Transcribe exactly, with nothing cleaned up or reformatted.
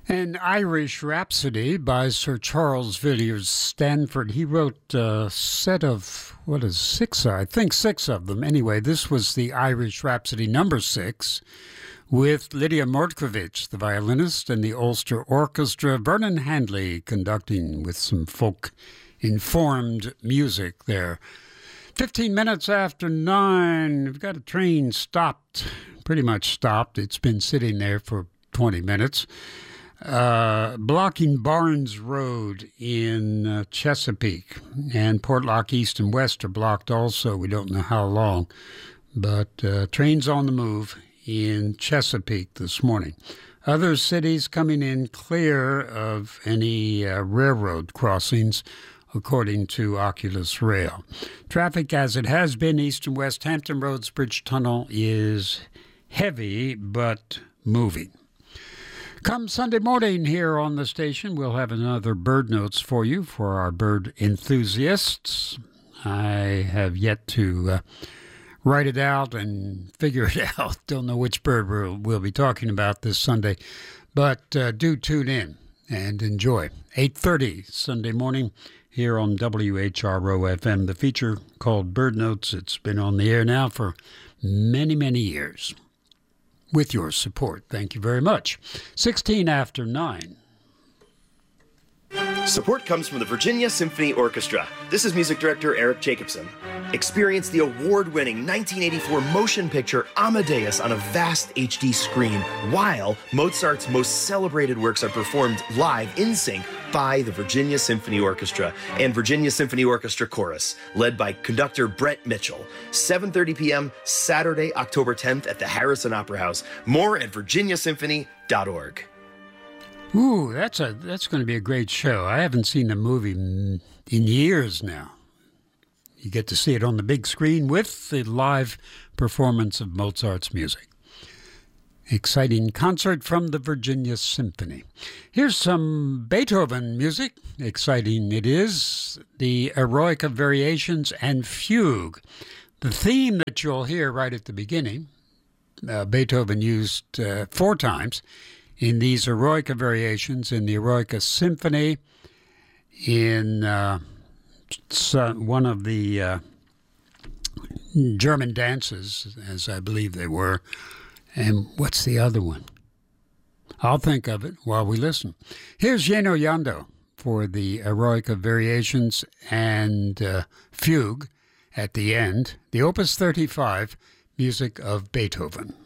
An Irish Rhapsody by Sir Charles Villiers Stanford. He wrote a set of, what is six? I think six of them. Anyway, this was the Irish Rhapsody number six with Lydia Mordkovich, the violinist, and the Ulster Orchestra. Vernon Handley conducting with some folk-informed music there. Fifteen minutes after nine, we've got a train stopped, pretty much stopped. It's been sitting there for twenty minutes. Uh, blocking Barnes Road in uh, Chesapeake, and Portlock East and West are blocked also. We don't know how long, but uh, trains on the move in Chesapeake this morning. Other cities coming in clear of any uh, railroad crossings, according to Oculus Rail. Traffic as it has been east and west. Hampton Roads Bridge Tunnel is heavy but moving. Come Sunday morning here on the station, we'll have another bird notes for you for our bird enthusiasts. I have yet to uh, write it out and figure it out. Don't know which bird we'll, we'll be talking about this Sunday, but uh, do tune in and enjoy. eight thirty Sunday morning here on W H R O F M. The feature called Bird Notes. It's been on the air now for many, many years. With your support. Thank you very much. sixteen after nine. Support comes from the Virginia Symphony Orchestra. This is music director Eric Jacobson. Experience the award-winning nineteen eighty-four motion picture Amadeus on a vast H D screen, while Mozart's most celebrated works are performed live in sync by the Virginia Symphony Orchestra and Virginia Symphony Orchestra Chorus, led by conductor Brett Mitchell. seven thirty p.m. Saturday, October tenth at the Harrison Opera House. More at virginia symphony dot org. Ooh, that's a that's going to be a great show. I haven't seen the movie in years now. You get to see it on the big screen with the live performance of Mozart's music. Exciting concert from the Virginia Symphony. Here's some Beethoven music. Exciting it is. The Eroica Variations and Fugue. The theme that you'll hear right at the beginning, uh, Beethoven used uh, four times in these Eroica Variations, in the Eroica Symphony, in uh, one of the uh, German dances, as I believe they were. And what's the other one? I'll think of it while we listen. Here's Yeno Yando for the Eroica Variations and uh, Fugue at the end, the Opus thirty-five, music of Beethoven.